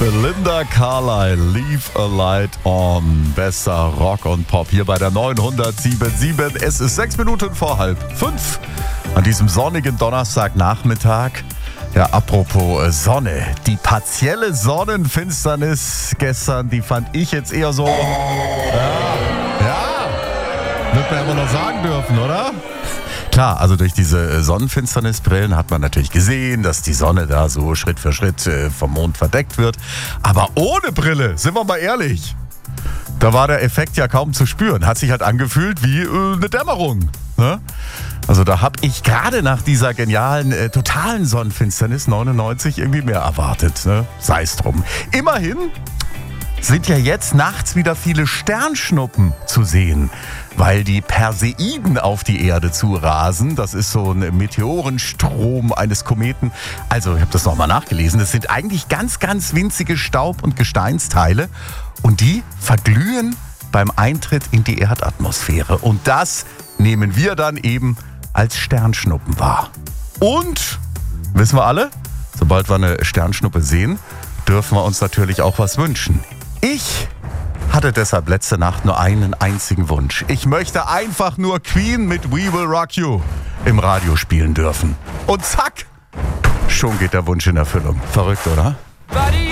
Linda Carlisle, Leave a Light On. Besser Rock und Pop hier bei der 907.7. Es ist 6 Minuten vor 4:30 an diesem sonnigen Donnerstagnachmittag. Ja, apropos Sonne. Die partielle Sonnenfinsternis gestern, die fand ich jetzt eher so... Ja, wird man aber noch sagen dürfen, oder? Klar, also durch diese Sonnenfinsternisbrillen hat man natürlich gesehen, dass die Sonne da so Schritt für Schritt vom Mond verdeckt wird. Aber ohne Brille, sind wir mal ehrlich, da war der Effekt ja kaum zu spüren. Hat sich halt angefühlt wie eine Dämmerung. Ne? Also da habe ich gerade nach dieser genialen, totalen Sonnenfinsternis 99 irgendwie mehr erwartet. Ne? Sei es drum. Immerhin sind ja jetzt nachts wieder viele Sternschnuppen zu sehen, weil die Perseiden auf die Erde zurasen. Das ist so ein Meteorenstrom eines Kometen. Also ich habe das nochmal nachgelesen. Das sind eigentlich ganz, ganz winzige Staub- und Gesteinsteile und die verglühen beim Eintritt in die Erdatmosphäre. Und das nehmen wir dann eben als Sternschnuppen wahr. Und, wissen wir alle, sobald wir eine Sternschnuppe sehen, dürfen wir uns natürlich auch was wünschen. Ich hatte deshalb letzte Nacht nur einen einzigen Wunsch. Ich möchte einfach nur Queen mit We Will Rock You im Radio spielen dürfen. Und zack, schon geht der Wunsch in Erfüllung. Verrückt, oder? Buddy.